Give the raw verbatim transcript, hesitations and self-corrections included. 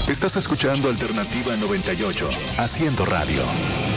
Estás escuchando Alternativa noventa y ocho, haciendo radio.